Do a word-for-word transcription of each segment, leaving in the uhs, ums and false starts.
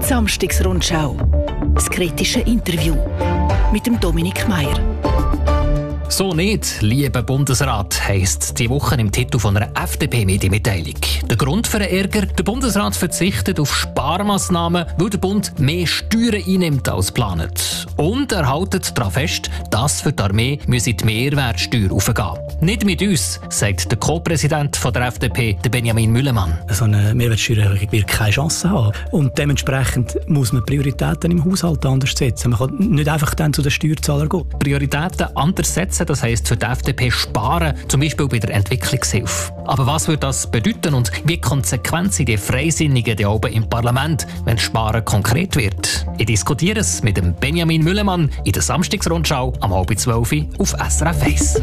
Die Samstagsrundschau. Das kritische Interview mit dem Dominik Meier. «So nicht, lieber Bundesrat», heisst die Woche im Titel von einer F D P-Medienmitteilung. Der Grund für den Ärger: Der Bundesrat verzichtet auf Sparmaßnahmen, weil der Bund mehr Steuern einnimmt als geplant. Und er hält daran fest, dass für die Armee müsse die Mehrwertsteuer aufgehen. Nicht mit uns, sagt der Co-Präsident von der F D P, der Benjamin Müllemann. So eine Mehrwertsteuererhöhung wird keine Chance haben. Und dementsprechend muss man Prioritäten im Haushalt anders setzen. Man kann nicht einfach dann zu den Steuerzahlern gehen. Prioritäten anders setzen, das heisst für die F D P sparen, zum Beispiel bei der Entwicklungshilfe. Aber was würde das bedeuten und wie konsequent sind die Freisinnigen da oben im Parlament, wenn Sparen konkret wird? Ich diskutiere es mit dem Benjamin Müllemann in der Samstagsrundschau am halb zwölf auf S R F eins.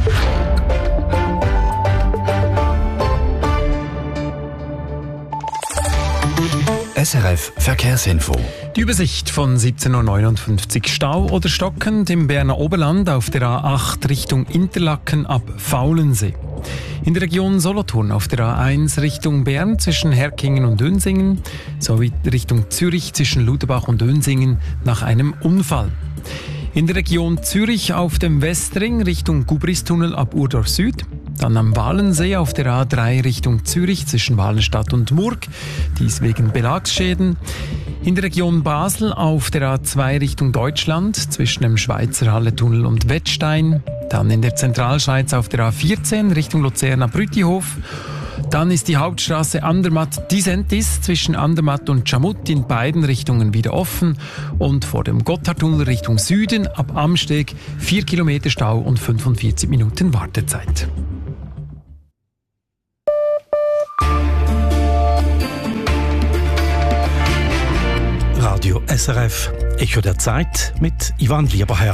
S R F Verkehrsinfo. Die Übersicht von siebzehn Uhr neunundfünfzig. Stau oder stockend im Berner Oberland auf der A acht Richtung Interlaken ab Faulensee. In der Region Solothurn auf der A eins Richtung Bern zwischen Herkingen und Dönsingen sowie Richtung Zürich zwischen Luderbach und Dönsingen nach einem Unfall. In der Region Zürich auf dem Westring Richtung Gubristunnel ab Urdorf Süd. Dann am Walensee auf der A drei Richtung Zürich zwischen Walenstadt und Murg, dies wegen Belagsschäden. In der Region Basel auf der A zwei Richtung Deutschland zwischen dem Schweizer Halletunnel und Wettstein. Dann in der Zentralschweiz auf der A vierzehn Richtung Luzerna-Brütihof. Dann ist die Hauptstraße Andermatt-Disentis zwischen Andermatt und Schamut in beiden Richtungen wieder offen. Und vor dem Gotthardtunnel Richtung Süden ab Amsteg vier Kilometer Stau und fünfundvierzig Minuten Wartezeit. Radio S R F, Echo der Zeit mit Ivan Lieberherr.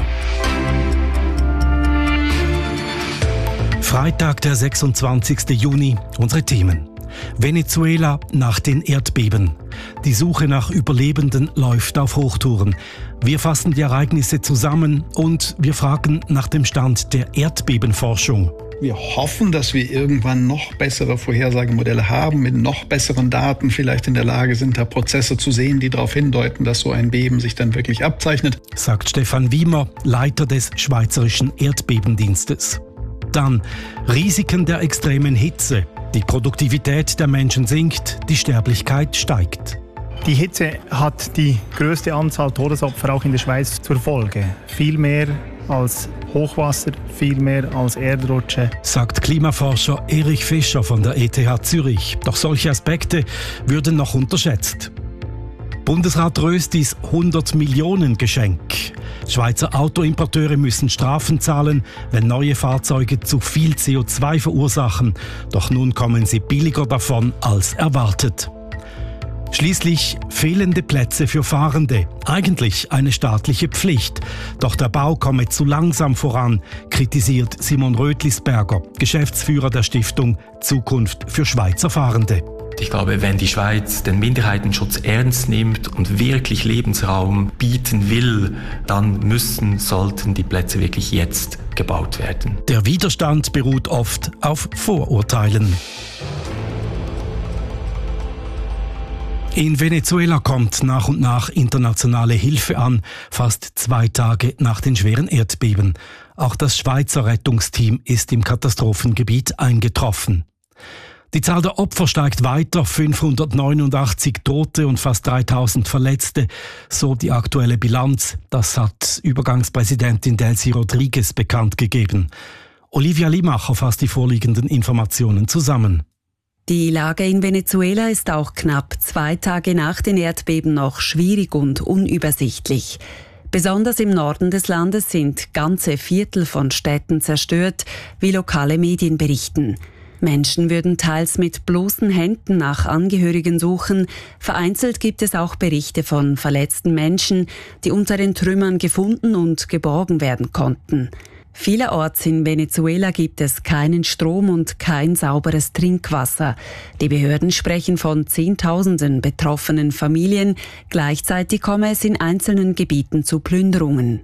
Freitag, der sechsundzwanzigsten Juni, unsere Themen. Venezuela nach den Erdbeben. Die Suche nach Überlebenden läuft auf Hochtouren. Wir fassen die Ereignisse zusammen und wir fragen nach dem Stand der Erdbebenforschung. Wir hoffen, dass wir irgendwann noch bessere Vorhersagemodelle haben, mit noch besseren Daten vielleicht in der Lage sind, da Prozesse zu sehen, die darauf hindeuten, dass so ein Beben sich dann wirklich abzeichnet. Sagt Stefan Wiemer, Leiter des Schweizerischen Erdbebendienstes. Dann Risiken der extremen Hitze. Die Produktivität der Menschen sinkt, die Sterblichkeit steigt. Die Hitze hat die größte Anzahl Todesopfer auch in der Schweiz zur Folge. Viel mehr als Hochwasser, viel mehr als Erdrutsche. Sagt Klimaforscher Erich Fischer von der E T H Zürich. Doch solche Aspekte würden noch unterschätzt. Bundesrat Röstis hundert Millionen Geschenk. Schweizer Autoimporteure müssen Strafen zahlen, wenn neue Fahrzeuge zu viel C O zwei verursachen. Doch nun kommen sie billiger davon als erwartet. Schließlich fehlende Plätze für Fahrende. Eigentlich eine staatliche Pflicht. Doch der Bau komme zu langsam voran, kritisiert Simon Rötlisberger, Geschäftsführer der Stiftung Zukunft für Schweizer Fahrende. Ich glaube, wenn die Schweiz den Minderheitenschutz ernst nimmt und wirklich Lebensraum bieten will, dann müssen, sollten die Plätze wirklich jetzt gebaut werden. Der Widerstand beruht oft auf Vorurteilen. In Venezuela kommt nach und nach internationale Hilfe an, fast zwei Tage nach den schweren Erdbeben. Auch das Schweizer Rettungsteam ist im Katastrophengebiet eingetroffen. Die Zahl der Opfer steigt weiter, fünfhundertneunundachtzig Tote und fast dreitausend Verletzte, so die aktuelle Bilanz. Das hat Übergangspräsidentin Delcy Rodriguez bekannt gegeben. Olivia Limacher fasst die vorliegenden Informationen zusammen. Die Lage in Venezuela ist auch knapp zwei Tage nach den Erdbeben noch schwierig und unübersichtlich. Besonders im Norden des Landes sind ganze Viertel von Städten zerstört, wie lokale Medien berichten. Menschen würden teils mit bloßen Händen nach Angehörigen suchen. Vereinzelt gibt es auch Berichte von verletzten Menschen, die unter den Trümmern gefunden und geborgen werden konnten. Vielerorts in Venezuela gibt es keinen Strom und kein sauberes Trinkwasser. Die Behörden sprechen von Zehntausenden betroffenen Familien. Gleichzeitig komme es in einzelnen Gebieten zu Plünderungen.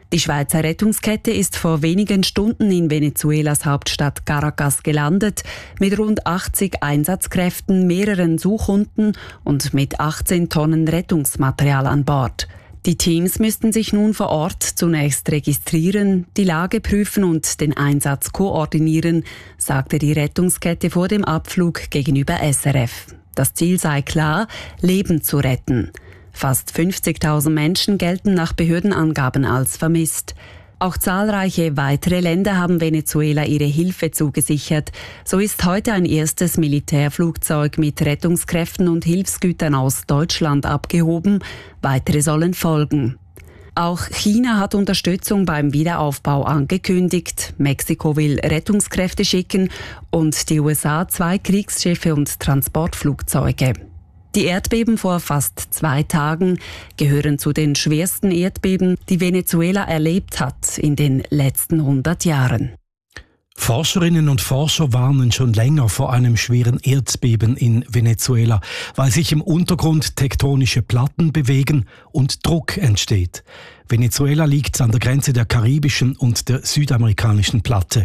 Die Schweizer Rettungskette ist vor wenigen Stunden in Venezuelas Hauptstadt Caracas gelandet, mit rund achtzig Einsatzkräften, mehreren Suchhunden und mit achtzehn Tonnen Rettungsmaterial an Bord. Die Teams müssten sich nun vor Ort zunächst registrieren, die Lage prüfen und den Einsatz koordinieren, sagte die Rettungskette vor dem Abflug gegenüber S R F. Das Ziel sei klar, Leben zu retten. Fast fünfzigtausend Menschen gelten nach Behördenangaben als vermisst. Auch zahlreiche weitere Länder haben Venezuela ihre Hilfe zugesichert. So ist heute ein erstes Militärflugzeug mit Rettungskräften und Hilfsgütern aus Deutschland abgehoben. Weitere sollen folgen. Auch China hat Unterstützung beim Wiederaufbau angekündigt. Mexiko will Rettungskräfte schicken und die U S A zwei Kriegsschiffe und Transportflugzeuge. Die Erdbeben vor fast zwei Tagen gehören zu den schwersten Erdbeben, die Venezuela erlebt hat in den letzten hundert Jahren. Forscherinnen und Forscher warnen schon länger vor einem schweren Erdbeben in Venezuela, weil sich im Untergrund tektonische Platten bewegen und Druck entsteht. Venezuela liegt an der Grenze der karibischen und der südamerikanischen Platte.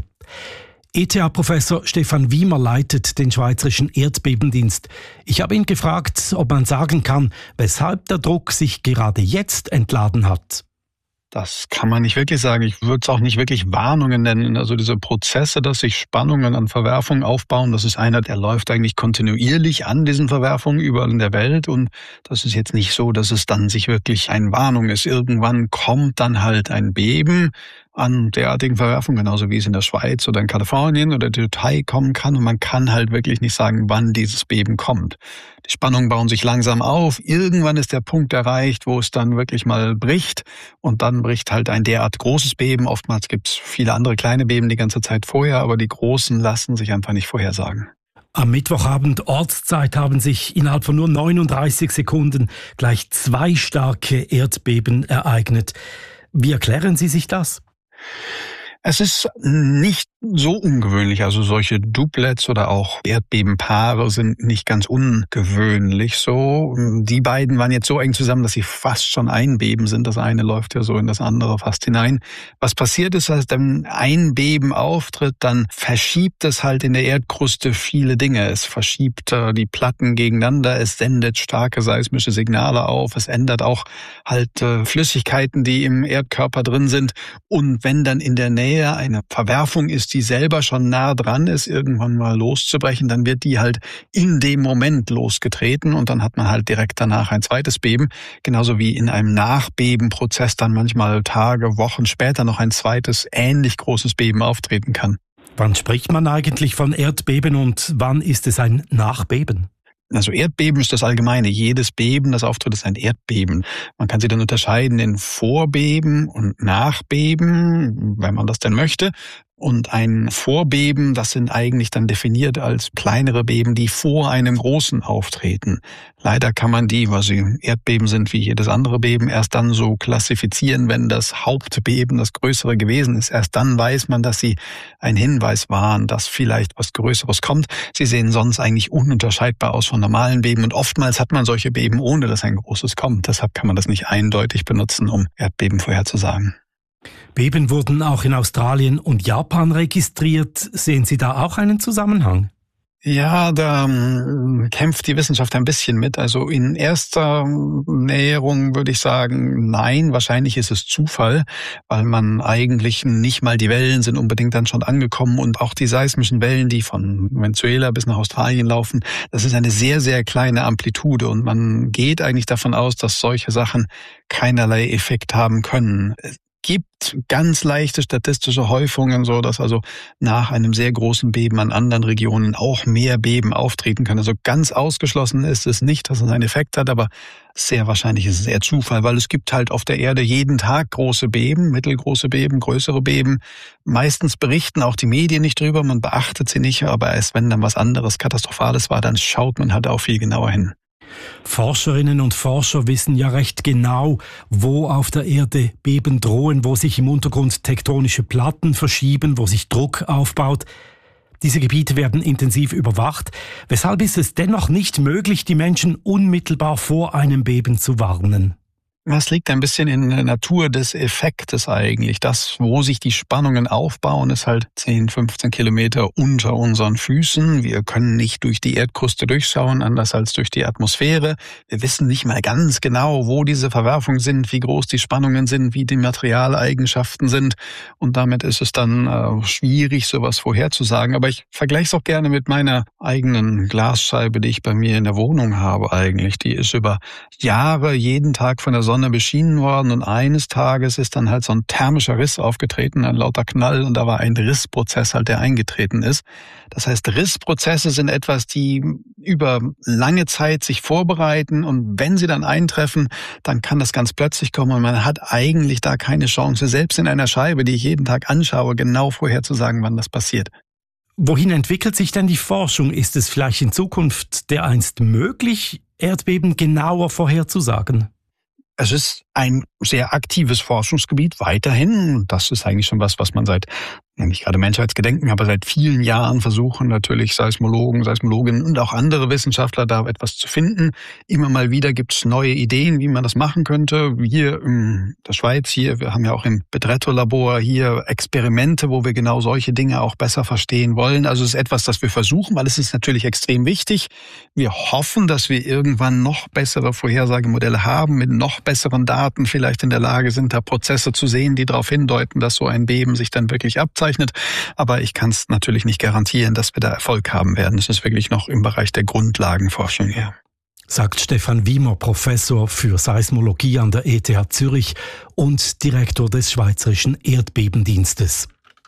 E T H-Professor Stefan Wiemer leitet den Schweizerischen Erdbebendienst. Ich habe ihn gefragt, ob man sagen kann, weshalb der Druck sich gerade jetzt entladen hat. Das kann man nicht wirklich sagen. Ich würde es auch nicht wirklich Warnungen nennen. Also diese Prozesse, dass sich Spannungen an Verwerfungen aufbauen, das ist einer, der läuft eigentlich kontinuierlich an diesen Verwerfungen überall in der Welt. Und das ist jetzt nicht so, dass es dann sich wirklich eine Warnung ist. Irgendwann kommt dann halt ein Beben an derartigen Verwerfungen, genauso wie es in der Schweiz oder in Kalifornien oder der Türkei kommen kann. Und man kann halt wirklich nicht sagen, wann dieses Beben kommt. Die Spannungen bauen sich langsam auf. Irgendwann ist der Punkt erreicht, wo es dann wirklich mal bricht. Und dann bricht halt ein derart großes Beben. Oftmals gibt es viele andere kleine Beben die ganze Zeit vorher, aber die großen lassen sich einfach nicht vorhersagen. Am Mittwochabend Ortszeit haben sich innerhalb von nur neununddreißig Sekunden gleich zwei starke Erdbeben ereignet. Wie erklären Sie sich das? Es ist nicht so ungewöhnlich, also solche Doublets oder auch Erdbebenpaare sind nicht ganz ungewöhnlich so. Die beiden waren jetzt so eng zusammen, dass sie fast schon ein Beben sind. Das eine läuft ja so in das andere fast hinein. Was passiert ist, als dann ein Beben auftritt, dann verschiebt es halt in der Erdkruste viele Dinge. Es verschiebt äh, die Platten gegeneinander, es sendet starke seismische Signale auf, es ändert auch halt äh, Flüssigkeiten, die im Erdkörper drin sind. Und wenn dann in der Nähe eine Verwerfung ist, die selber schon nah dran ist, irgendwann mal loszubrechen, dann wird die halt in dem Moment losgetreten und dann hat man halt direkt danach ein zweites Beben. Genauso wie in einem Nachbebenprozess dann manchmal Tage, Wochen später noch ein zweites, ähnlich großes Beben auftreten kann. Wann spricht man eigentlich von Erdbeben und wann ist es ein Nachbeben? Also Erdbeben ist das Allgemeine. Jedes Beben, das auftritt, ist ein Erdbeben. Man kann sie dann unterscheiden in Vorbeben und Nachbeben, wenn man das denn möchte. Und ein Vorbeben, das sind eigentlich dann definiert als kleinere Beben, die vor einem großen auftreten. Leider kann man die, weil sie Erdbeben sind wie jedes andere Beben, erst dann so klassifizieren, wenn das Hauptbeben das größere gewesen ist. Erst dann weiß man, dass sie ein Hinweis waren, dass vielleicht was Größeres kommt. Sie sehen sonst eigentlich ununterscheidbar aus von normalen Beben und oftmals hat man solche Beben, ohne dass ein großes kommt. Deshalb kann man das nicht eindeutig benutzen, um Erdbeben vorherzusagen. Beben wurden auch in Australien und Japan registriert. Sehen Sie da auch einen Zusammenhang? Ja, da ähm, kämpft die Wissenschaft ein bisschen mit. Also in erster Näherung würde ich sagen, nein, wahrscheinlich ist es Zufall, weil man eigentlich nicht mal die Wellen sind unbedingt dann schon angekommen und auch die seismischen Wellen, die von Venezuela bis nach Australien laufen, das ist eine sehr, sehr kleine Amplitude und man geht eigentlich davon aus, dass solche Sachen keinerlei Effekt haben können. Gibt ganz leichte statistische Häufungen, so dass also nach einem sehr großen Beben an anderen Regionen auch mehr Beben auftreten können. Also ganz ausgeschlossen ist es nicht, dass es einen Effekt hat, aber sehr wahrscheinlich ist es eher Zufall, weil es gibt halt auf der Erde jeden Tag große Beben, mittelgroße Beben, größere Beben. Meistens berichten auch die Medien nicht drüber, man beachtet sie nicht, aber erst wenn dann was anderes Katastrophales war, dann schaut man halt auch viel genauer hin. Forscherinnen und Forscher wissen ja recht genau, wo auf der Erde Beben drohen, wo sich im Untergrund tektonische Platten verschieben, wo sich Druck aufbaut. Diese Gebiete werden intensiv überwacht. Weshalb ist es dennoch nicht möglich, die Menschen unmittelbar vor einem Beben zu warnen? Das liegt ein bisschen in der Natur des Effektes eigentlich. Das, wo sich die Spannungen aufbauen, ist halt zehn, fünfzehn Kilometer unter unseren Füßen. Wir können nicht durch die Erdkruste durchschauen, anders als durch die Atmosphäre. Wir wissen nicht mal ganz genau, wo diese Verwerfungen sind, wie groß die Spannungen sind, wie die Materialeigenschaften sind. Und damit ist es dann äh, schwierig, sowas vorherzusagen. Aber ich vergleiche es auch gerne mit meiner eigenen Glasscheibe, die ich bei mir in der Wohnung habe eigentlich. Die ist über Jahre jeden Tag von der Sonne beschienen worden und eines Tages ist dann halt so ein thermischer Riss aufgetreten, ein lauter Knall und da war ein Rissprozess halt, der eingetreten ist. Das heißt, Rissprozesse sind etwas, die über lange Zeit sich vorbereiten und wenn sie dann eintreffen, dann kann das ganz plötzlich kommen und man hat eigentlich da keine Chance, selbst in einer Scheibe, die ich jeden Tag anschaue, genau vorherzusagen, wann das passiert. Wohin entwickelt sich denn die Forschung? Ist es vielleicht in Zukunft dereinst möglich, Erdbeben genauer vorherzusagen? Es ist ein sehr aktives Forschungsgebiet weiterhin. Das ist eigentlich schon was, was man seit, nicht gerade Menschheitsgedenken, aber seit vielen Jahren versuchen natürlich Seismologen, Seismologinnen und auch andere Wissenschaftler da etwas zu finden. Immer mal wieder gibt es neue Ideen, wie man das machen könnte. Hier in der Schweiz, hier, wir haben ja auch im Bedretto-Labor hier Experimente, wo wir genau solche Dinge auch besser verstehen wollen. Also es ist etwas, das wir versuchen, weil es ist natürlich extrem wichtig. Wir hoffen, dass wir irgendwann noch bessere Vorhersagemodelle haben, mit noch besseren Daten vielleicht in der Lage sind, da Prozesse zu sehen, die darauf hindeuten, dass so ein Beben sich dann wirklich abzeichnet. Aber ich kann es natürlich nicht garantieren, dass wir da Erfolg haben werden. Es ist wirklich noch im Bereich der Grundlagenforschung her. Sagt Stefan Wiemer, Professor für Seismologie an der E T H Zürich und Direktor des Schweizerischen Erdbebendienstes.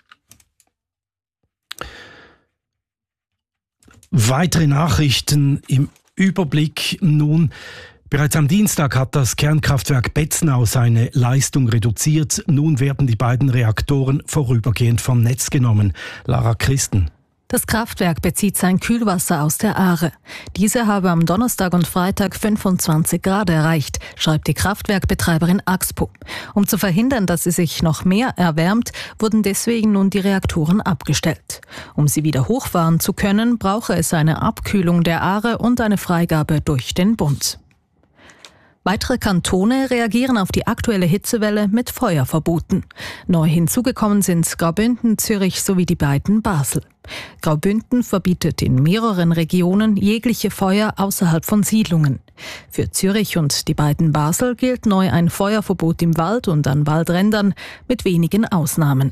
Weitere Nachrichten im Überblick nun. Bereits am Dienstag hat das Kernkraftwerk Betznau seine Leistung reduziert. Nun werden die beiden Reaktoren vorübergehend vom Netz genommen. Lara Christen. Das Kraftwerk bezieht sein Kühlwasser aus der Aare. Diese habe am Donnerstag und Freitag fünfundzwanzig Grad erreicht, schreibt die Kraftwerkbetreiberin Axpo. Um zu verhindern, dass sie sich noch mehr erwärmt, wurden deswegen nun die Reaktoren abgestellt. Um sie wieder hochfahren zu können, brauche es eine Abkühlung der Aare und eine Freigabe durch den Bund. Weitere Kantone reagieren auf die aktuelle Hitzewelle mit Feuerverboten. Neu hinzugekommen sind Graubünden, Zürich sowie die beiden Basel. Graubünden verbietet in mehreren Regionen jegliche Feuer außerhalb von Siedlungen. Für Zürich und die beiden Basel gilt neu ein Feuerverbot im Wald und an Waldrändern mit wenigen Ausnahmen.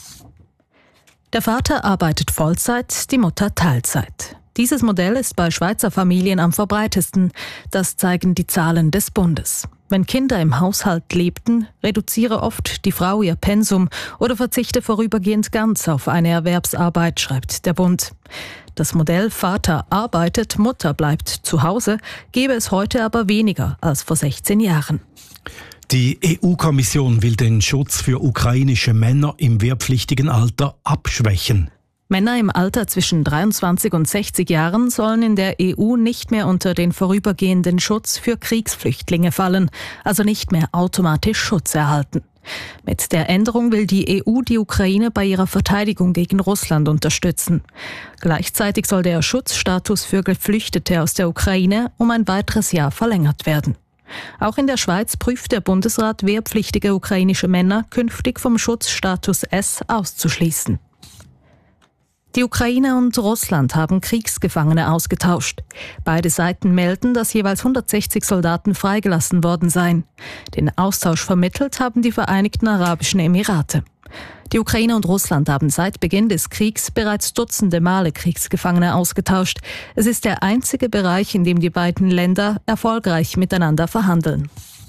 Der Vater arbeitet Vollzeit, die Mutter Teilzeit. Dieses Modell ist bei Schweizer Familien am verbreitesten. Das zeigen die Zahlen des Bundes. Wenn Kinder im Haushalt lebten, reduziere oft die Frau ihr Pensum oder verzichte vorübergehend ganz auf eine Erwerbsarbeit, schreibt der Bund. Das Modell Vater arbeitet, Mutter bleibt zu Hause gebe es heute aber weniger als vor sechzehn Jahren. Die E U-Kommission will den Schutz für ukrainische Männer im wehrpflichtigen Alter abschwächen. Männer im Alter zwischen dreiundzwanzig und sechzig Jahren sollen in der E U nicht mehr unter den vorübergehenden Schutz für Kriegsflüchtlinge fallen, also nicht mehr automatisch Schutz erhalten. Mit der Änderung will die E U die Ukraine bei ihrer Verteidigung gegen Russland unterstützen. Gleichzeitig soll der Schutzstatus für Geflüchtete aus der Ukraine um ein weiteres Jahr verlängert werden. Auch in der Schweiz prüft der Bundesrat, wehrpflichtige ukrainische Männer künftig vom Schutzstatus S auszuschließen. Die Ukraine und Russland haben Kriegsgefangene ausgetauscht. Beide Seiten melden, dass jeweils hundertsechzig Soldaten freigelassen worden seien. Den Austausch vermittelt haben die Vereinigten Arabischen Emirate. Die Ukraine und Russland haben seit Beginn des Kriegs bereits dutzende Male Kriegsgefangene ausgetauscht. Es ist der einzige Bereich, in dem die beiden Länder erfolgreich miteinander verhandeln.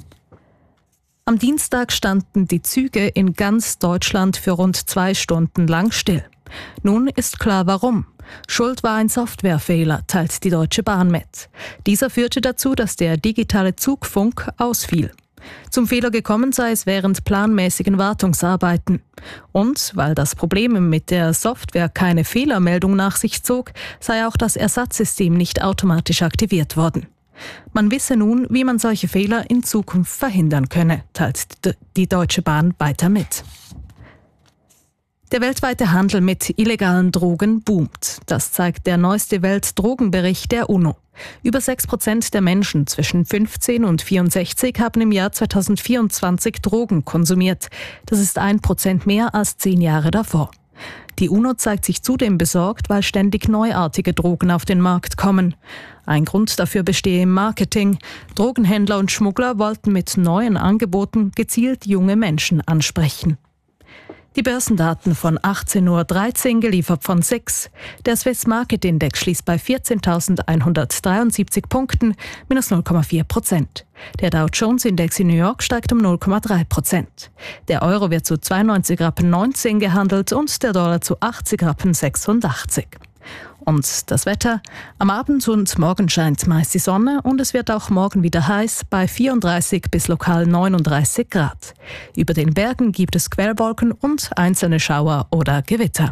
Am Dienstag standen die Züge in ganz Deutschland für rund zwei Stunden lang still. Nun ist klar warum. Schuld war ein Softwarefehler, teilt die Deutsche Bahn mit. Dieser führte dazu, dass der digitale Zugfunk ausfiel. Zum Fehler gekommen sei es während planmäßigen Wartungsarbeiten. Und weil das Problem mit der Software keine Fehlermeldung nach sich zog, sei auch das Ersatzsystem nicht automatisch aktiviert worden. Man wisse nun, wie man solche Fehler in Zukunft verhindern könne, teilt die Deutsche Bahn weiter mit. Der weltweite Handel mit illegalen Drogen boomt. Das zeigt der neueste Weltdrogenbericht der UNO. Über sechs Prozent der Menschen zwischen fünfzehn und vierundsechzig haben im Jahr zweitausendvierundzwanzig Drogen konsumiert. Das ist ein Prozent mehr als zehn Jahre davor. Die UNO zeigt sich zudem besorgt, weil ständig neuartige Drogen auf den Markt kommen. Ein Grund dafür bestehe im Marketing. Drogenhändler und Schmuggler wollten mit neuen Angeboten gezielt junge Menschen ansprechen. Die Börsendaten von achtzehn Uhr dreizehn, geliefert von S I X. Der Swiss Market Index schließt bei vierzehntausendeinhundertdreiundsiebzig Punkten, minus null Komma vier Prozent. Der Dow Jones Index in New York steigt um null Komma drei Prozent. Der Euro wird zu zweiundneunzig Rappen neunzehn gehandelt und der Dollar zu achtzig Rappen sechsundachtzig. Und das Wetter? Am Abend und morgen scheint meist die Sonne und es wird auch morgen wieder heiß bei vierunddreißig bis lokal neununddreißig Grad. Über den Bergen gibt es Quellwolken und einzelne Schauer oder Gewitter.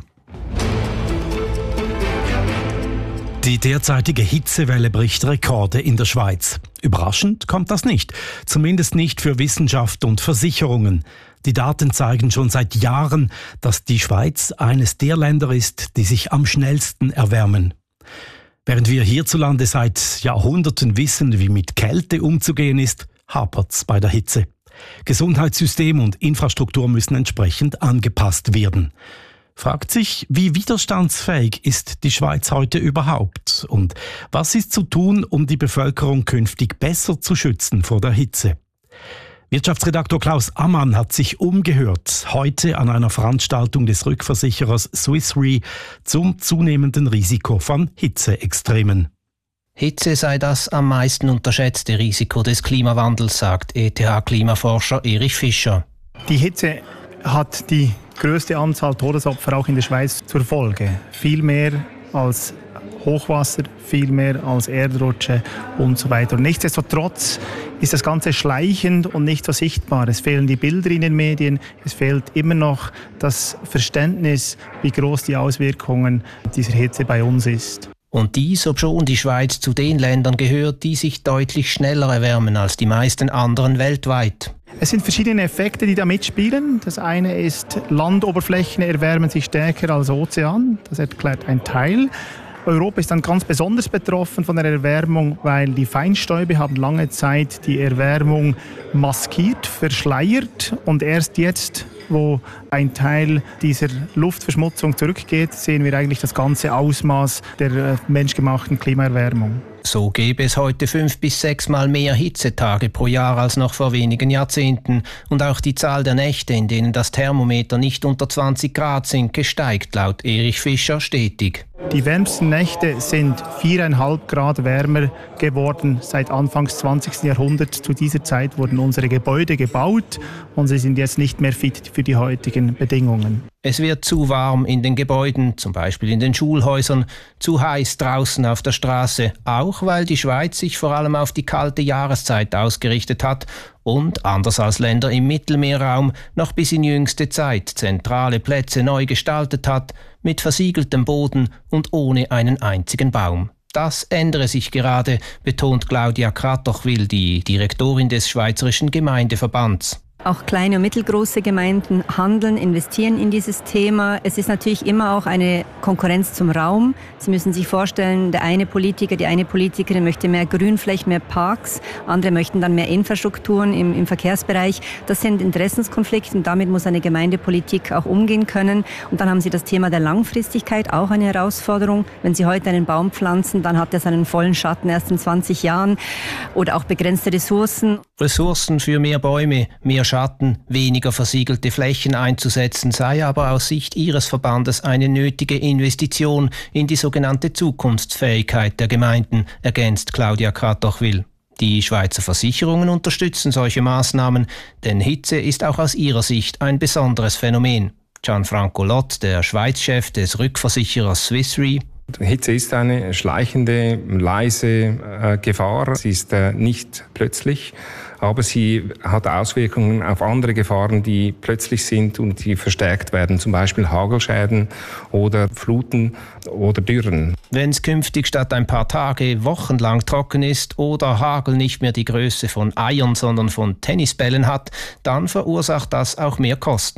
Die derzeitige Hitzewelle bricht Rekorde in der Schweiz. Überraschend kommt das nicht, zumindest nicht für Wissenschaft und Versicherungen. Die Daten zeigen schon seit Jahren, dass die Schweiz eines der Länder ist, die sich am schnellsten erwärmen. Während wir hierzulande seit Jahrhunderten wissen, wie mit Kälte umzugehen ist, hapert's bei der Hitze. Gesundheitssystem und Infrastruktur müssen entsprechend angepasst werden. Fragt sich, wie widerstandsfähig ist die Schweiz heute überhaupt? Und was ist zu tun, um die Bevölkerung künftig besser zu schützen vor der Hitze? Wirtschaftsredaktor Klaus Ammann hat sich umgehört, heute an einer Veranstaltung des Rückversicherers Swiss Re zum zunehmenden Risiko von Hitzeextremen. Hitze sei das am meisten unterschätzte Risiko des Klimawandels, sagt E T H-Klimaforscher Erich Fischer. Die Hitze hat die größte Anzahl Todesopfer auch in der Schweiz zur Folge. Viel mehr als Hochwasser, viel mehr als Erdrutsche und so weiter. Und nichtsdestotrotz ist das Ganze schleichend und nicht so sichtbar. Es fehlen die Bilder in den Medien, es fehlt immer noch das Verständnis, wie groß die Auswirkungen dieser Hitze bei uns ist. Und dies, obschon die Schweiz zu den Ländern gehört, die sich deutlich schneller erwärmen als die meisten anderen weltweit. Es sind verschiedene Effekte, die da mitspielen. Das eine ist, Landoberflächen erwärmen sich stärker als Ozean. Das erklärt ein Teil. Europa ist dann ganz besonders betroffen von der Erwärmung, weil die Feinstäube haben lange Zeit die Erwärmung maskiert, verschleiert und erst jetzt, wo ein Teil dieser Luftverschmutzung zurückgeht, sehen wir eigentlich das ganze Ausmaß der menschgemachten Klimaerwärmung. So gäbe es heute fünf bis sechs Mal mehr Hitzetage pro Jahr als noch vor wenigen Jahrzehnten. Und auch die Zahl der Nächte, in denen das Thermometer nicht unter zwanzig Grad sinkt, steigt laut Erich Fischer stetig. Die wärmsten Nächte sind viereinhalb Grad wärmer geworden seit Anfangs zwanzigsten Jahrhunderts. Zu dieser Zeit wurden unsere Gebäude gebaut und sie sind jetzt nicht mehr fit für die heutigen Bedingungen. Es wird zu warm in den Gebäuden, zum Beispiel in den Schulhäusern, zu heiß draußen auf der Straße, auch weil die Schweiz sich vor allem auf die kalte Jahreszeit ausgerichtet hat und, anders als Länder im Mittelmeerraum, noch bis in jüngste Zeit zentrale Plätze neu gestaltet hat, mit versiegeltem Boden und ohne einen einzigen Baum. Das ändere sich gerade, betont Claudia Kratochwil, die Direktorin des Schweizerischen Gemeindeverbands. Auch kleine und mittelgroße Gemeinden handeln, investieren in dieses Thema. Es ist natürlich immer auch eine Konkurrenz zum Raum. Sie müssen sich vorstellen, der eine Politiker, die eine Politikerin möchte mehr Grünflächen, mehr Parks. Andere möchten dann mehr Infrastrukturen im, im Verkehrsbereich. Das sind Interessenskonflikte und damit muss eine Gemeindepolitik auch umgehen können. Und dann haben Sie das Thema der Langfristigkeit, auch eine Herausforderung. Wenn Sie heute einen Baum pflanzen, dann hat er seinen vollen Schatten erst in zwanzig Jahren oder auch begrenzte Ressourcen. Ressourcen für mehr Bäume, mehr Schatten, weniger versiegelte Flächen einzusetzen, sei aber aus Sicht Ihres Verbandes eine nötige Investition in die sogenannte Zukunftsfähigkeit der Gemeinden, ergänzt Claudia Kratochwil. Die Schweizer Versicherungen unterstützen solche Maßnahmen, denn Hitze ist auch aus ihrer Sicht ein besonderes Phänomen. Gianfranco Lott, der Schweizchef des Rückversicherers Swiss Re: Hitze ist eine schleichende, leise äh, Gefahr. Sie ist äh, nicht plötzlich, aber sie hat Auswirkungen auf andere Gefahren, die plötzlich sind und die verstärkt werden, zum Beispiel Hagelschäden oder Fluten oder Dürren. Wenn es künftig statt ein paar Tage wochenlang trocken ist oder Hagel nicht mehr die Größe von Eiern, sondern von Tennisbällen hat, dann verursacht das auch mehr Kosten.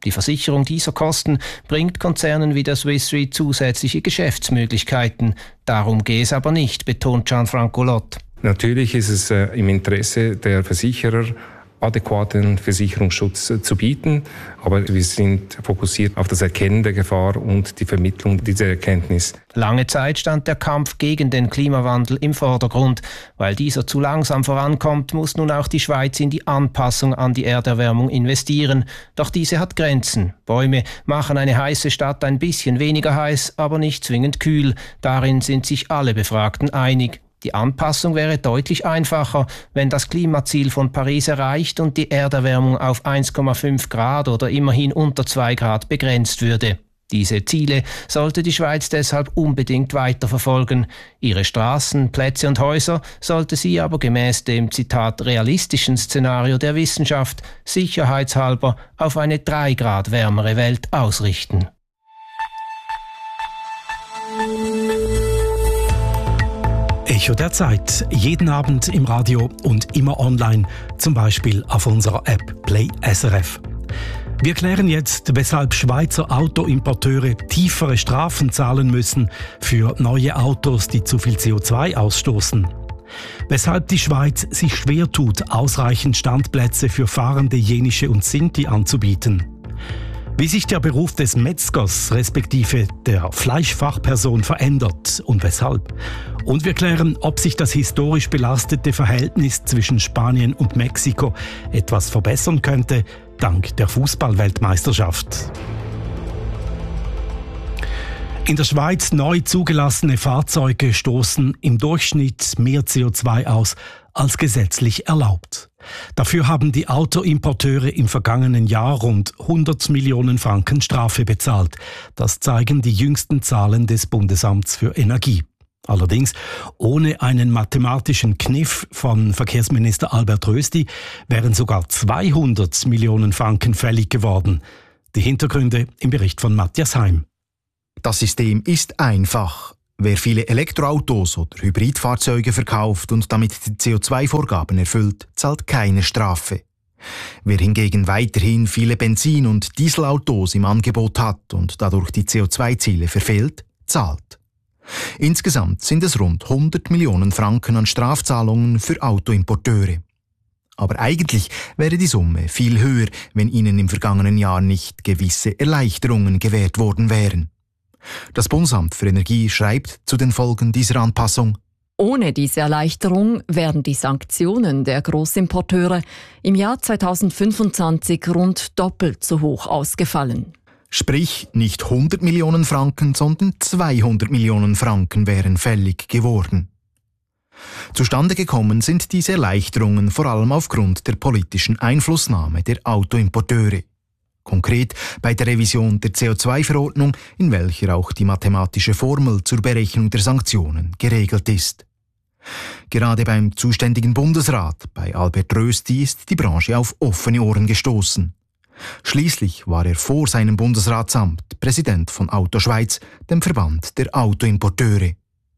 Die Versicherung dieser Kosten bringt Konzernen wie der Swiss Re zusätzliche Geschäftsmöglichkeiten. Darum gehe es aber nicht, betont Gianfranco Lot. Natürlich ist es äh, im Interesse der Versicherer, adäquaten Versicherungsschutz äh, zu bieten, aber wir sind fokussiert auf das Erkennen der Gefahr und die Vermittlung dieser Erkenntnis. Lange Zeit stand der Kampf gegen den Klimawandel im Vordergrund. Weil dieser zu langsam vorankommt, muss nun auch die Schweiz in die Anpassung an die Erderwärmung investieren. Doch diese hat Grenzen. Bäume machen eine heiße Stadt ein bisschen weniger heiß, aber nicht zwingend kühl. Darin sind sich alle Befragten einig. Die Anpassung wäre deutlich einfacher, wenn das Klimaziel von Paris erreicht und die Erderwärmung auf eins Komma fünf Grad oder immerhin unter zwei Grad begrenzt würde. Diese Ziele sollte die Schweiz deshalb unbedingt weiterverfolgen. Ihre Straßen, Plätze und Häuser sollte sie aber gemäß dem Zitat realistischen Szenario der Wissenschaft sicherheitshalber auf eine drei Grad wärmere Welt ausrichten. Echo der Zeit. Jeden Abend im Radio und immer online, zum Beispiel auf unserer App Play S R F. Wir klären jetzt, weshalb Schweizer Autoimporteure tiefere Strafen zahlen müssen für neue Autos, die zu viel C O zwei ausstoßen. Weshalb die Schweiz sich schwer tut, ausreichend Standplätze für fahrende Jenische und Sinti anzubieten. Wie sich der Beruf des Metzgers respektive der Fleischfachperson verändert und weshalb. Und wir klären, ob sich das historisch belastete Verhältnis zwischen Spanien und Mexiko etwas verbessern könnte, dank der Fußball-Weltmeisterschaft. In der Schweiz neu zugelassene Fahrzeuge stoßen im Durchschnitt mehr C O zwei aus als gesetzlich erlaubt. Dafür haben die Autoimporteure im vergangenen Jahr rund hundert Millionen Franken Strafe bezahlt. Das zeigen die jüngsten Zahlen des Bundesamts für Energie. Allerdings ohne einen mathematischen Kniff von Verkehrsminister Albert Rösti wären sogar zweihundert Millionen Franken fällig geworden. Die Hintergründe im Bericht von Matthias Heim. Das System ist einfach. Wer viele Elektroautos oder Hybridfahrzeuge verkauft und damit die C O zwei Vorgaben erfüllt, zahlt keine Strafe. Wer hingegen weiterhin viele Benzin- und Dieselautos im Angebot hat und dadurch die C O zwei Ziele verfehlt, zahlt. Insgesamt sind es rund hundert Millionen Franken an Strafzahlungen für Autoimporteure. Aber eigentlich wäre die Summe viel höher, wenn ihnen im vergangenen Jahr nicht gewisse Erleichterungen gewährt worden wären. Das Bundesamt für Energie schreibt zu den Folgen dieser Anpassung: Ohne diese Erleichterung wären die Sanktionen der Großimporteure im Jahr zweitausendfünfundzwanzig rund doppelt so hoch ausgefallen. Sprich, nicht hundert Millionen Franken, sondern zweihundert Millionen Franken wären fällig geworden. Zustande gekommen sind diese Erleichterungen vor allem aufgrund der politischen Einflussnahme der Autoimporteure. Konkret bei der Revision der C O zwei Verordnung, in welcher auch die mathematische Formel zur Berechnung der Sanktionen geregelt ist. Gerade beim zuständigen Bundesrat, bei Albert Rösti, ist die Branche auf offene Ohren gestoßen. Schließlich war er vor seinem Bundesratsamt Präsident von Auto Schweiz, dem Verband der Autoimporteure.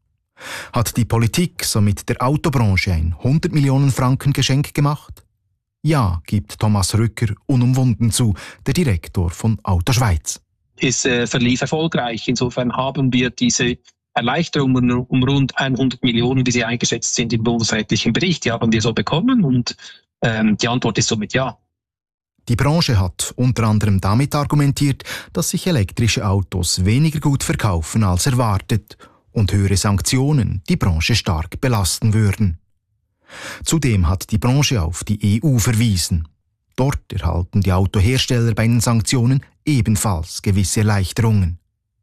Hat die Politik somit der Autobranche ein hundert Millionen Franken Geschenk gemacht? Ja, gibt Thomas Rücker unumwunden zu, der Direktor von Auto Schweiz. Es äh, verlief erfolgreich. Insofern haben wir diese Erleichterungen um rund hundert Millionen, wie sie eingeschätzt sind im bundesrätlichen Bericht, die haben wir so bekommen und ähm, die Antwort ist somit ja. Die Branche hat unter anderem damit argumentiert, dass sich elektrische Autos weniger gut verkaufen als erwartet und höhere Sanktionen die Branche stark belasten würden. Zudem hat die Branche auf die E U verwiesen. Dort erhalten die Autohersteller bei den Sanktionen ebenfalls gewisse Erleichterungen.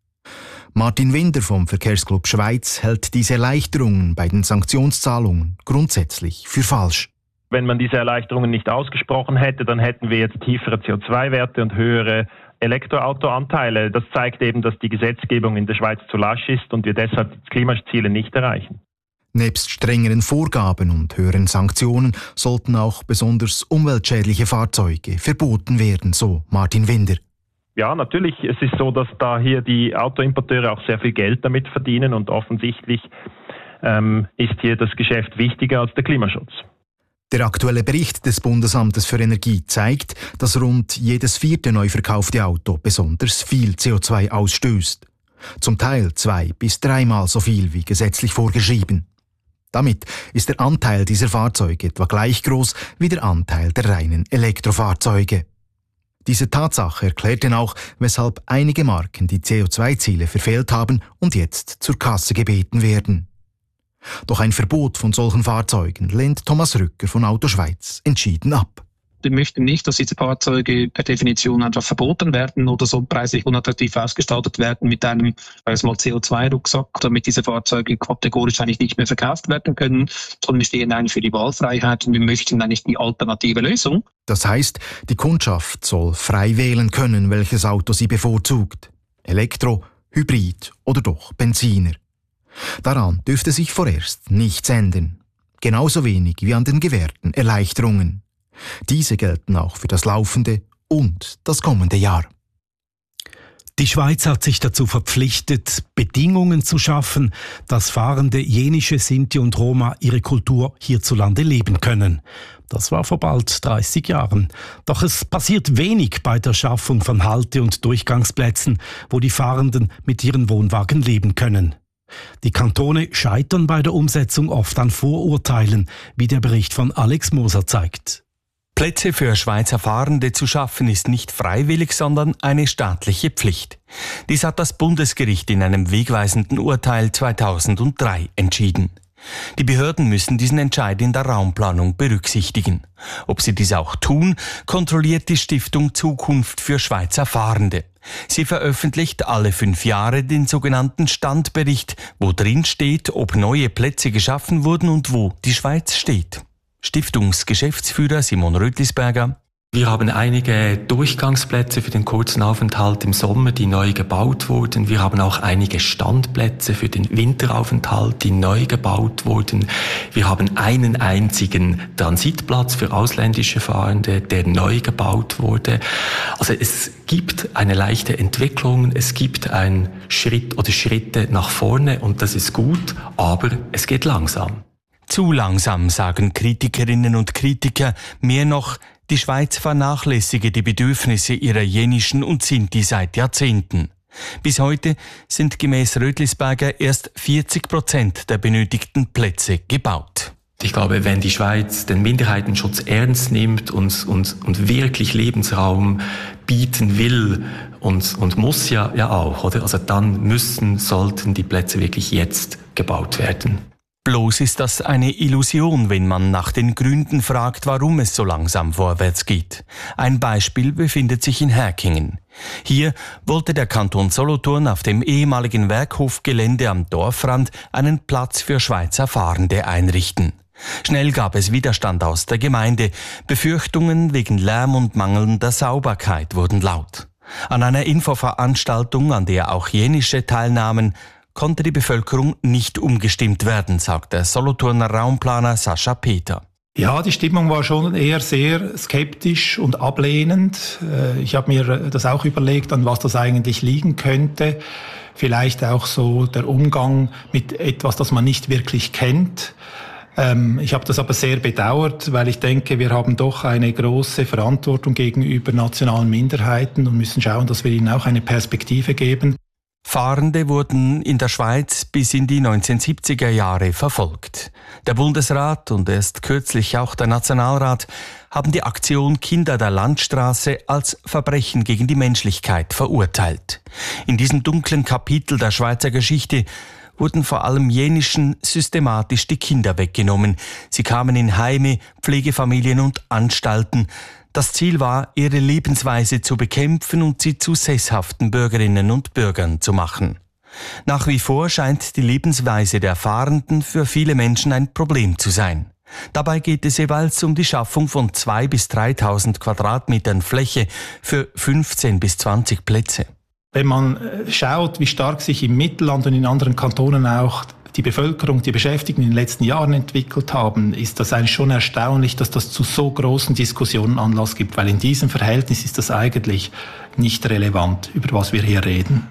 Martin Winder vom Verkehrsclub Schweiz hält diese Erleichterungen bei den Sanktionszahlungen grundsätzlich für falsch. Wenn man diese Erleichterungen nicht ausgesprochen hätte, dann hätten wir jetzt tiefere C O zwei Werte und höhere Elektroautoanteile. Das zeigt eben, dass die Gesetzgebung in der Schweiz zu lasch ist und wir deshalb die Klimaziele nicht erreichen. Nebst strengeren Vorgaben und höheren Sanktionen sollten auch besonders umweltschädliche Fahrzeuge verboten werden, so Martin Winder. Ja, natürlich. Es ist so, dass da hier die Autoimporteure auch sehr viel Geld damit verdienen und offensichtlich ähm, ist hier das Geschäft wichtiger als der Klimaschutz. Der aktuelle Bericht des Bundesamtes für Energie zeigt, dass rund jedes vierte neu verkaufte Auto besonders viel C O zwei ausstößt. Zum Teil zwei- bis dreimal so viel wie gesetzlich vorgeschrieben. Damit ist der Anteil dieser Fahrzeuge etwa gleich groß wie der Anteil der reinen Elektrofahrzeuge. Diese Tatsache erklärt denn auch, weshalb einige Marken die C O zwei Ziele verfehlt haben und jetzt zur Kasse gebeten werden. Doch ein Verbot von solchen Fahrzeugen lehnt Thomas Rücker von Auto Schweiz entschieden ab. Wir möchten nicht, dass diese Fahrzeuge per Definition einfach verboten werden oder so preislich unattraktiv ausgestaltet werden mit einem mal C O zwei Rucksack, damit diese Fahrzeuge kategorisch eigentlich nicht mehr verkauft werden können, sondern wir stehen eigentlich für die Wahlfreiheit und wir möchten eigentlich die alternative Lösung. Das heißt, die Kundschaft soll frei wählen können, welches Auto sie bevorzugt. Elektro, Hybrid oder doch Benziner. Daran dürfte sich vorerst nichts ändern. Genauso wenig wie an den gewährten Erleichterungen. Diese gelten auch für das laufende und das kommende Jahr. Die Schweiz hat sich dazu verpflichtet, Bedingungen zu schaffen, dass fahrende jenische Sinti und Roma ihre Kultur hierzulande leben können. Das war vor bald dreißig Jahren. Doch es passiert wenig bei der Schaffung von Halte- und Durchgangsplätzen, wo die Fahrenden mit ihren Wohnwagen leben können. Die Kantone scheitern bei der Umsetzung oft an Vorurteilen, wie der Bericht von Alex Moser zeigt. Plätze für Schweizer Fahrende zu schaffen ist nicht freiwillig, sondern eine staatliche Pflicht. Dies hat das Bundesgericht in einem wegweisenden Urteil zweitausenddrei entschieden. Die Behörden müssen diesen Entscheid in der Raumplanung berücksichtigen. Ob sie dies auch tun, kontrolliert die Stiftung Zukunft für Schweizer Fahrende. Sie veröffentlicht alle fünf Jahre den sogenannten Standbericht, wo drin steht, ob neue Plätze geschaffen wurden und wo die Schweiz steht. Stiftungsgeschäftsführer Simon Rötlisberger. Wir haben einige Durchgangsplätze für den kurzen Aufenthalt im Sommer, die neu gebaut wurden. Wir haben auch einige Standplätze für den Winteraufenthalt, die neu gebaut wurden. Wir haben einen einzigen Transitplatz für ausländische Fahrende, der neu gebaut wurde. Also es gibt eine leichte Entwicklung, es gibt einen Schritt oder Schritte nach vorne und das ist gut, aber es geht langsam. Zu langsam, sagen Kritikerinnen und Kritiker. Mehr noch, die Schweiz vernachlässige die Bedürfnisse ihrer jenischen und Sinti seit Jahrzehnten. Bis heute sind gemäß Rötlisberger erst vierzig Prozent der benötigten Plätze gebaut. Ich glaube, wenn die Schweiz den Minderheitenschutz ernst nimmt und, und, und wirklich Lebensraum bieten will und, und muss ja, ja auch, oder? Also dann müssen, sollten die Plätze wirklich jetzt gebaut werden. Bloß ist das eine Illusion, wenn man nach den Gründen fragt, warum es so langsam vorwärts geht. Ein Beispiel befindet sich in Herkingen. Hier wollte der Kanton Solothurn auf dem ehemaligen Werkhofgelände am Dorfrand einen Platz für Schweizer Fahrende einrichten. Schnell gab es Widerstand aus der Gemeinde. Befürchtungen wegen Lärm und mangelnder Sauberkeit wurden laut. An einer Infoveranstaltung, an der auch jenische teilnahmen, konnte die Bevölkerung nicht umgestimmt werden, sagt der Solothurner Raumplaner Sascha Peter. Ja, die Stimmung war schon eher sehr skeptisch und ablehnend. Ich habe mir das auch überlegt, an was das eigentlich liegen könnte. Vielleicht auch so der Umgang mit etwas, das man nicht wirklich kennt. Ich habe das aber sehr bedauert, weil ich denke, wir haben doch eine große Verantwortung gegenüber nationalen Minderheiten und müssen schauen, dass wir ihnen auch eine Perspektive geben. Fahrende wurden in der Schweiz bis in die neunzehnhundertsiebziger Jahre verfolgt. Der Bundesrat und erst kürzlich auch der Nationalrat haben die Aktion Kinder der Landstraße als Verbrechen gegen die Menschlichkeit verurteilt. In diesem dunklen Kapitel der Schweizer Geschichte wurden vor allem jenischen systematisch die Kinder weggenommen. Sie kamen in Heime, Pflegefamilien und Anstalten. Das Ziel war, ihre Lebensweise zu bekämpfen und sie zu sesshaften Bürgerinnen und Bürgern zu machen. Nach wie vor scheint die Lebensweise der Fahrenden für viele Menschen ein Problem zu sein. Dabei geht es jeweils um die Schaffung von zweitausend bis dreitausend Quadratmetern Fläche für fünfzehn bis zwanzig Plätze. Wenn man schaut, wie stark sich im Mittelland und in anderen Kantonen auch die Bevölkerung, die Beschäftigten in den letzten Jahren entwickelt haben, ist das eigentlich schon erstaunlich, dass das zu so großen Diskussionen Anlass gibt, weil in diesem Verhältnis ist das eigentlich nicht relevant, über was wir hier reden.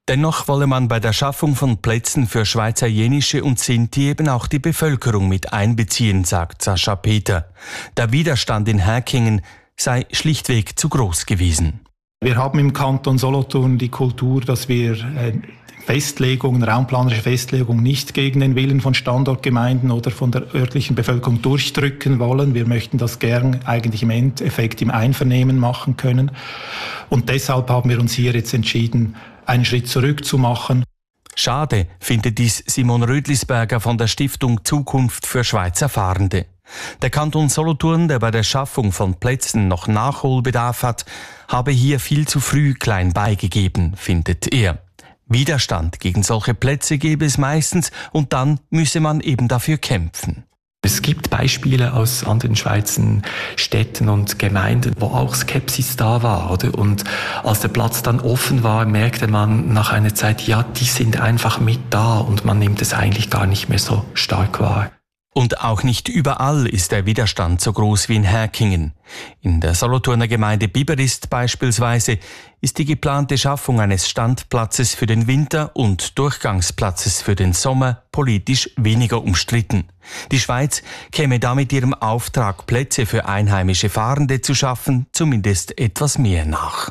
Dennoch wolle man bei der Schaffung von Plätzen für Schweizerjenische und Sinti eben auch die Bevölkerung mit einbeziehen, sagt Sascha Peter. Der Widerstand in Häkingen sei schlichtweg zu groß gewesen. Wir haben im Kanton Solothurn die Kultur, dass wir Festlegungen, raumplanerische Festlegungen nicht gegen den Willen von Standortgemeinden oder von der örtlichen Bevölkerung durchdrücken wollen. Wir möchten das gern eigentlich im Endeffekt im Einvernehmen machen können. Und deshalb haben wir uns hier jetzt entschieden, einen Schritt zurück zu machen. Schade findet dies Simon Rödlisberger von der Stiftung Zukunft für Schweizer Fahrende. Der Kanton Solothurn, der bei der Schaffung von Plätzen noch Nachholbedarf hat, habe hier viel zu früh klein beigegeben, findet er. Widerstand gegen solche Plätze gäbe es meistens und dann müsse man eben dafür kämpfen. Es gibt Beispiele aus anderen Schweizer Städten und Gemeinden, wo auch Skepsis da war, oder? Und als der Platz dann offen war, merkte man nach einer Zeit, ja, die sind einfach mit da und man nimmt es eigentlich gar nicht mehr so stark wahr. Und auch nicht überall ist der Widerstand so groß wie in Häkingen. In der Solothurner Gemeinde Biberist beispielsweise ist die geplante Schaffung eines Standplatzes für den Winter und Durchgangsplatzes für den Sommer politisch weniger umstritten. Die Schweiz käme da mit ihrem Auftrag, Plätze für einheimische Fahrende zu schaffen, zumindest etwas mehr nach.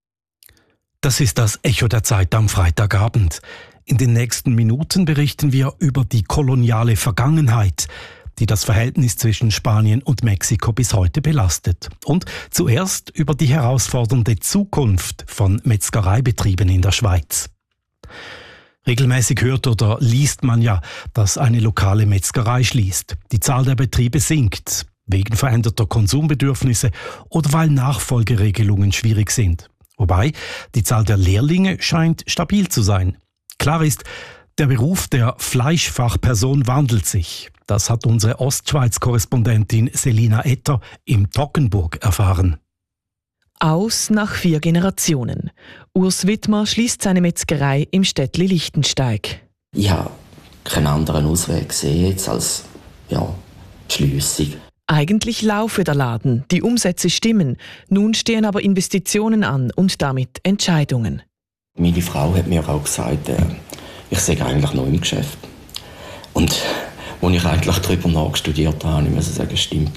Das ist das Echo der Zeit am Freitagabend. In den nächsten Minuten berichten wir über die koloniale Vergangenheit, die das Verhältnis zwischen Spanien und Mexiko bis heute belastet. Und zuerst über die herausfordernde Zukunft von Metzgereibetrieben in der Schweiz. Regelmäßig hört oder liest man ja, dass eine lokale Metzgerei schließt. Die Zahl der Betriebe sinkt, wegen veränderter Konsumbedürfnisse oder weil Nachfolgeregelungen schwierig sind. Wobei die Zahl der Lehrlinge scheint stabil zu sein. Klar ist, der Beruf der Fleischfachperson wandelt sich. Das hat unsere Ostschweiz-Korrespondentin Selina Etter im Toggenburg erfahren. Aus nach vier Generationen. Urs Wittmer schließt seine Metzgerei im Städtli Lichtensteig. Ich habe keinen anderen Ausweg gesehen jetzt als ja, Schliessung. Eigentlich laufe der Laden, die Umsätze stimmen. Nun stehen aber Investitionen an und damit Entscheidungen. Meine Frau hat mir auch gesagt, äh, ich sei eigentlich noch im Geschäft. Und als ich eigentlich darüber nachstudiert habe, muss ich sagen, stimmt